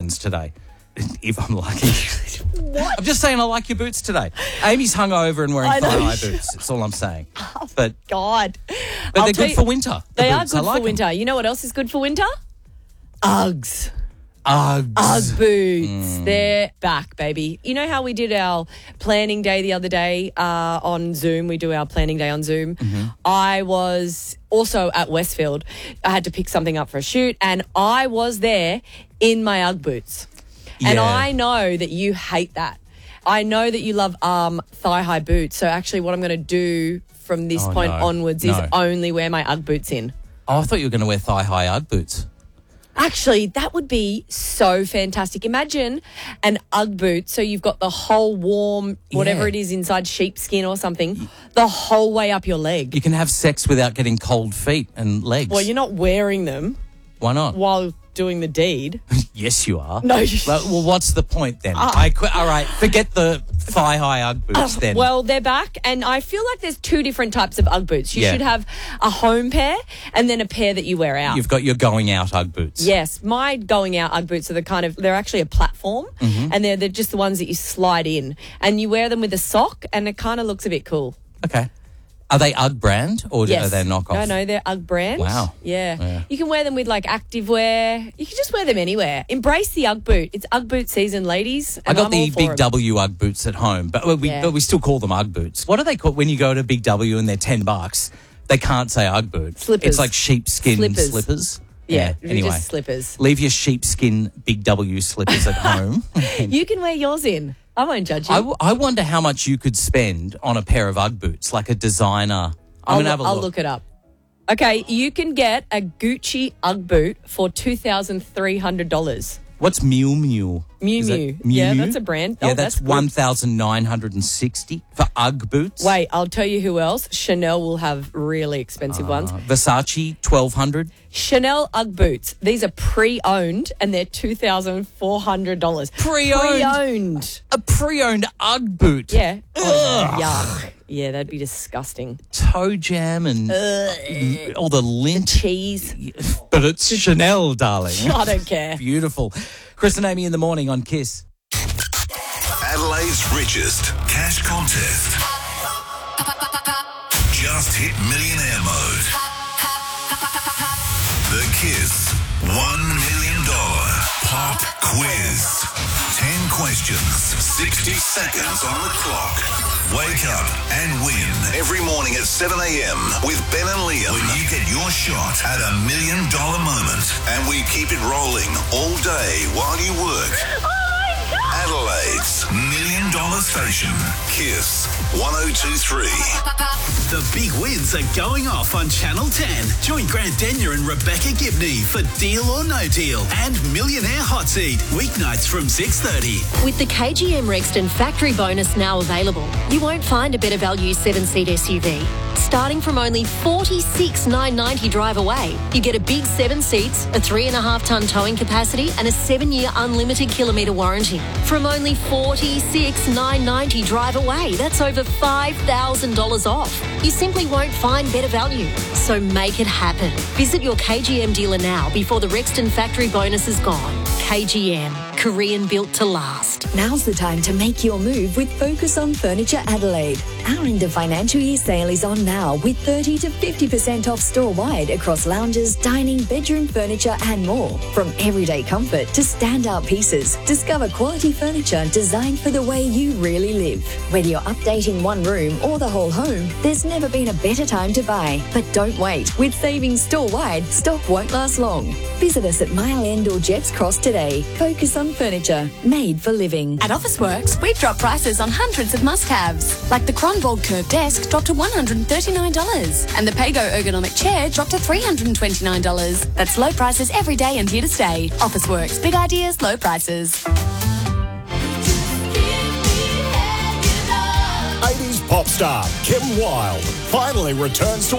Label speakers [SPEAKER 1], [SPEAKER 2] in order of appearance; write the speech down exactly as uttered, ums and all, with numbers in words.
[SPEAKER 1] seconds today. If I'm lucky.
[SPEAKER 2] What?
[SPEAKER 1] I'm just saying I like your boots today. Amy's hungover and wearing
[SPEAKER 2] I know.
[SPEAKER 1] thigh-high boots. That's all I'm saying.
[SPEAKER 2] Oh,
[SPEAKER 1] But
[SPEAKER 2] God.
[SPEAKER 1] but
[SPEAKER 2] I'll
[SPEAKER 1] they're
[SPEAKER 2] tell
[SPEAKER 1] good
[SPEAKER 2] you-
[SPEAKER 1] for winter. the
[SPEAKER 2] They are
[SPEAKER 1] boots. I
[SPEAKER 2] good
[SPEAKER 1] like
[SPEAKER 2] for
[SPEAKER 1] 'em.
[SPEAKER 2] winter. You know what else is good for winter? Uggs.
[SPEAKER 1] Uggs.
[SPEAKER 2] Ugg boots.
[SPEAKER 1] Mm.
[SPEAKER 2] They're back, baby. You know how we did our planning day the other day uh, on Zoom? We do our planning day on Zoom.
[SPEAKER 1] Mm-hmm.
[SPEAKER 2] I was also at Westfield. I had to pick something up for a shoot, and I was there in my Ugg boots. And
[SPEAKER 1] Yeah.
[SPEAKER 2] I know that you hate that. I know that you love um, thigh-high boots. So actually what I'm going to do from this
[SPEAKER 1] Oh,
[SPEAKER 2] point
[SPEAKER 1] no.
[SPEAKER 2] onwards is
[SPEAKER 1] No.
[SPEAKER 2] only wear my Ugg boots in.
[SPEAKER 1] Oh, I thought you were going to wear thigh-high Ugg boots.
[SPEAKER 2] Actually, that would be so fantastic. Imagine an Ugg boot, so you've got the whole warm, whatever
[SPEAKER 1] Yeah.
[SPEAKER 2] it is inside sheepskin or something, the whole way up your leg.
[SPEAKER 1] You can have sex without getting cold feet and legs.
[SPEAKER 2] Well, you're not wearing them
[SPEAKER 1] Why not?
[SPEAKER 2] while doing the deed.
[SPEAKER 1] Yes, you are.
[SPEAKER 2] No, you-
[SPEAKER 1] Well, well, what's the point then? I quit. All right, forget the thigh-high Ugg boots then.
[SPEAKER 2] Well, they're back, and I feel like there's two different types of Ugg boots. You
[SPEAKER 1] Yeah.
[SPEAKER 2] should have a home pair and then a pair that you wear out.
[SPEAKER 1] You've got your going out Ugg boots.
[SPEAKER 2] Yes, my going out Ugg boots are the kind of, they're actually a platform
[SPEAKER 1] Mm-hmm.
[SPEAKER 2] and they're, they're just the ones that you slide in and you wear them with a sock and it kind of looks a bit cool.
[SPEAKER 1] Okay. Are they Ugg brand or
[SPEAKER 2] Yes.
[SPEAKER 1] are they knockoff?
[SPEAKER 2] No, no, they're Ugg brand.
[SPEAKER 1] Wow.
[SPEAKER 2] Yeah.
[SPEAKER 1] Yeah.
[SPEAKER 2] You can wear them with like activewear. You can just wear them anywhere. Embrace the Ugg boot. It's Ugg boot season, ladies.
[SPEAKER 1] I
[SPEAKER 2] And
[SPEAKER 1] got
[SPEAKER 2] I'm
[SPEAKER 1] the
[SPEAKER 2] all for
[SPEAKER 1] Big
[SPEAKER 2] 'em.
[SPEAKER 1] W Ugg boots at home, but we
[SPEAKER 2] Yeah.
[SPEAKER 1] but we still call them Ugg boots. What are they called when you go to Big W and they're ten bucks? They can't say Ugg boot.
[SPEAKER 2] Slippers.
[SPEAKER 1] It's like sheepskin
[SPEAKER 2] Slippers.
[SPEAKER 1] slippers.
[SPEAKER 2] Yeah,
[SPEAKER 1] Anyway,
[SPEAKER 2] just slippers.
[SPEAKER 1] leave your sheepskin Big W slippers at home.
[SPEAKER 2] You can wear yours in. I won't judge you.
[SPEAKER 1] I, w- I wonder how much you could spend on a pair of Ugg boots, like a designer. I'm
[SPEAKER 2] I'll,
[SPEAKER 1] gonna have a
[SPEAKER 2] I'll
[SPEAKER 1] look.
[SPEAKER 2] look it up. Okay, you can get a Gucci Ugg boot for two thousand three hundred dollars.
[SPEAKER 1] What's Miu Miu?
[SPEAKER 2] Miu
[SPEAKER 1] Is that
[SPEAKER 2] Miu.
[SPEAKER 1] Miu
[SPEAKER 2] Yeah,
[SPEAKER 1] Miu?
[SPEAKER 2] that's a brand.
[SPEAKER 1] Yeah,
[SPEAKER 2] Oh,
[SPEAKER 1] that's,
[SPEAKER 2] that's good.
[SPEAKER 1] one thousand nine hundred and sixty for Ugg boots.
[SPEAKER 2] Wait, I'll tell you who else. Chanel will have really expensive ones.
[SPEAKER 1] Uh, Versace twelve hundred.
[SPEAKER 2] Chanel Ugg boots. These are pre-owned and they're two thousand four hundred dollars.
[SPEAKER 1] Pre-owned?
[SPEAKER 2] Pre-owned.
[SPEAKER 1] A pre-owned Ugg boot.
[SPEAKER 2] Yeah. Oh, yuck. Yeah, that'd be disgusting.
[SPEAKER 1] Toe jam and all the lint.
[SPEAKER 2] Cheese.
[SPEAKER 1] But it's Chanel, darling.
[SPEAKER 2] I don't care.
[SPEAKER 1] Beautiful. Chris and Amy in the morning on Kiss.
[SPEAKER 3] Adelaide's richest cash contest. Just hit millionaire mode. The Kiss one million dollars pop quiz. ten questions, sixty seconds on the clock. Wake up and win every morning at seven a.m. with Ben and Liam. When you get your shot at a million dollar moment. And we keep it rolling all day while you work. Adelaide's million dollar station. Kiss one oh two three.
[SPEAKER 4] The big wins are going off on Channel ten. Join Grant Denyer and Rebecca Gibney for Deal or No Deal and Millionaire Hot Seat, weeknights from six thirty.
[SPEAKER 5] With the K G M Rexton factory bonus now available, you won't find a better value seven-seat S U V. Starting from only forty-six thousand nine hundred ninety drive away, you get a big seven seats, a three and a half tonne towing capacity and a seven-year unlimited kilometre warranty. From only forty-six thousand nine hundred ninety drive away, that's over five thousand dollars off. You simply won't find better value. So make it happen. Visit your K G M dealer now before the Rexton factory bonus is gone. K G M, Korean built to last.
[SPEAKER 6] Now's the time to make your move with Focus on Furniture Adelaide. Our end of financial year sale is on now with thirty to fifty percent off store-wide across lounges, dining, bedroom furniture and more. From everyday comfort to standout pieces, discover quality furniture designed for the way you really live. Whether you're updating one room or the whole home, there's never been a better time to buy. But don't wait. With savings store-wide, stock won't last long. Visit us at Mile End or Jeff's Cross today. Focus on Furniture, made for living.
[SPEAKER 7] At Officeworks, we've dropped prices on hundreds of must-haves, like the Cronvold Curve Desk dropped to one hundred thirty-nine dollars and the Pago Ergonomic Chair dropped to three hundred twenty-nine dollars. That's low prices every day and here to stay. Officeworks, big ideas, low prices.
[SPEAKER 8] eighties pop star Kim Wilde finally returns to